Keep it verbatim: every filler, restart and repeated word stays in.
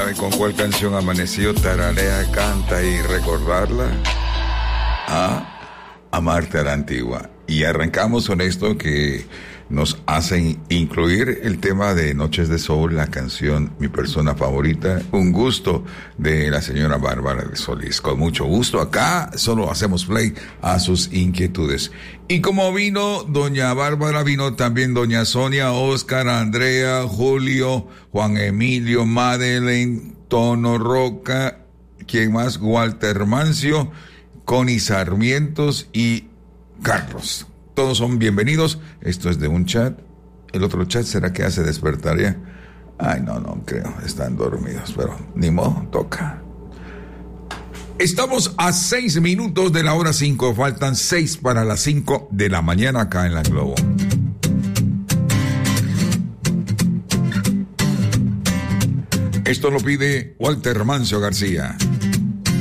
sabe con cuál canción amaneció, tararea, canta y recordarla. Ah, amarte a la antigua. Y arrancamos con esto que nos hacen incluir el tema de Noches de Sol, la canción Mi Persona Favorita, un gusto de la señora Bárbara de Solís. Con mucho gusto, acá solo hacemos play a sus inquietudes. Y como vino doña Bárbara, vino también doña Sonia, Oscar, Andrea, Julio, Juan Emilio, Madeleine, Tono Roca, ¿quién más? Walter Mancio, Connie Sarmientos y Carlos. Todos son bienvenidos. Esto es de un chat. El otro chat, ¿será que hace despertar ya? Ay, no, no creo. Están dormidos, pero ni modo, toca. Estamos a seis minutos de la hora cinco. Faltan seis para las cinco de la mañana acá en la Globo. Esto lo pide Walter Mancio García.